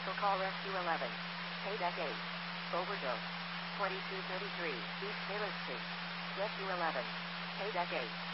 Medical call rescue 11. Payback 8. Overdose. 2233 East Taylor Street. Rescue 11. Payback 8.